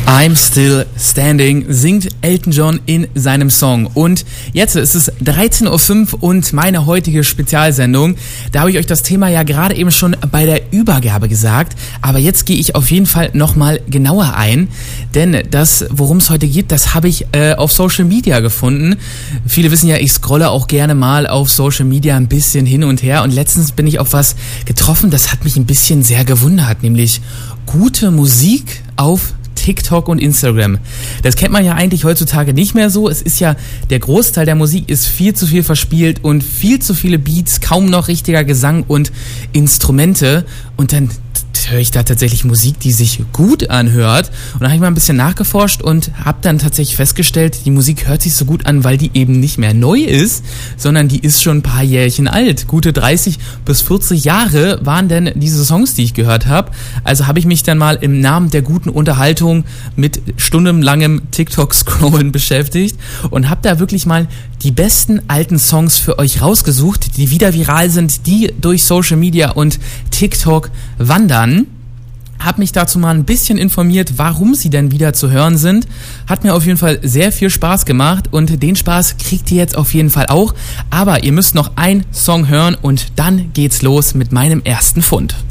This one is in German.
I'm Still Standing singt Elton John in seinem Song. Und jetzt ist es 13.05 Uhr und meine heutige Spezialsendung. Da habe ich euch das Thema ja gerade eben schon bei der Übergabe gesagt. Aber jetzt gehe ich auf jeden Fall nochmal genauer ein. Denn das, worum es heute geht, das habe ich auf Social Media gefunden. Viele wissen ja, ich scrolle auch gerne mal auf Social Media ein bisschen hin und her. Und letztens bin ich auf was getroffen, das hat mich ein bisschen sehr gewundert. Nämlich gute Musik auf TikTok und Instagram. Das kennt man ja eigentlich heutzutage nicht mehr so. Es ist ja, der Großteil der Musik ist viel zu viel verspielt und viel zu viele Beats, kaum noch richtiger Gesang und Instrumente. Und dann höre ich da tatsächlich Musik, die sich gut anhört. Und dann habe ich mal ein bisschen nachgeforscht und habe dann tatsächlich festgestellt, die Musik hört sich so gut an, weil die eben nicht mehr neu ist, sondern die ist schon ein paar Jährchen alt. Gute 30 bis 40 Jahre waren denn diese Songs, die ich gehört habe. Also habe ich mich dann mal im Namen der guten Unterhaltung mit stundenlangem TikTok-Scrollen beschäftigt und habe da wirklich mal die besten alten Songs für euch rausgesucht, die wieder viral sind, die durch Social Media und TikTok wandern. Hab mich dazu mal ein bisschen informiert, warum sie denn wieder zu hören sind. Hat mir auf jeden Fall sehr viel Spaß gemacht und den Spaß kriegt ihr jetzt auf jeden Fall auch. Aber ihr müsst noch einen Song hören und dann geht's los mit meinem ersten Fund.